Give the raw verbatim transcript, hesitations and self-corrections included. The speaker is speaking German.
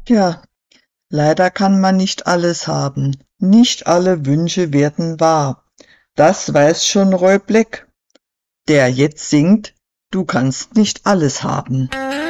Ja, leider kann man nicht alles haben. Nicht alle Wünsche werden wahr. Das weiß schon Roy Black, der jetzt singt, du kannst nicht alles haben.